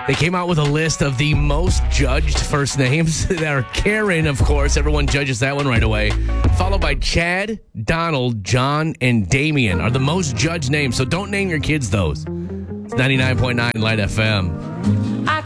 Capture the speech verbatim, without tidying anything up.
They came out with a list of the most judged first names. That are Karen, of course. Everyone judges that one right away. Followed by Chad, Donald, John, and Damien are the most judged names. So don't name your kids those. It's ninety-nine point nine Light F M.